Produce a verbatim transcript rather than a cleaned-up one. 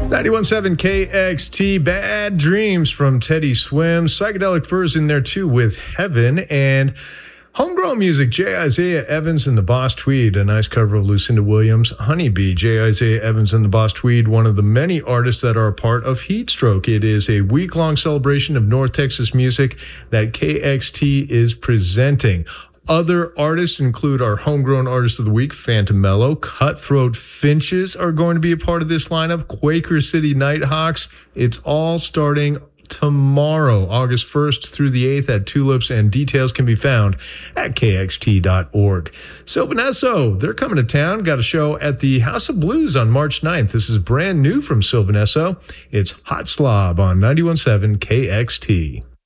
ninety-one point seven K X T, Bad Dreams from Teddy Swim. Psychedelic Furs in there too with Heaven. And homegrown music, J. Isaiah Evans and the Boss Tweed, a nice cover of Lucinda Williams' Honeybee. J. Isaiah Evans and the Boss Tweed, one of the many artists that are a part of Heatstroke. It is a week-long celebration of North Texas music that K X T is presenting. Other artists include our homegrown artist of the week, Phantom Mellow. Cutthroat Finches are going to be a part of this lineup. Quaker City Nighthawks. It's all starting tomorrow, August first through the eighth at Tulips, and details can be found at K X T dot org. Sylvan Esso, they're coming to town. Got a show at the House of Blues on March ninth. This is brand new from Sylvan Esso. It's Hot Slob on ninety-one point seven K X T.